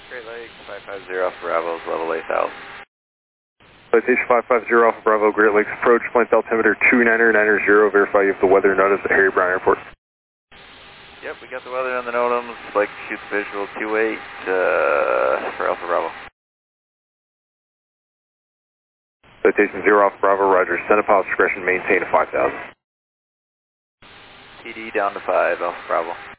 Great Lakes, 550 Alpha Bravo is level 8000. Citation 550 Alpha Bravo, Great Lakes approach, flight altimeter 2990, verify you have the weather notice at Harry Brown Airport. Yep, we got the weather on the NOTAMs, like to shoot the visual 28 for Alpha Bravo. Citation 0 Alpha Bravo, roger, send a pilot discretion, maintain at 5000. TD down to 5, Alpha Bravo.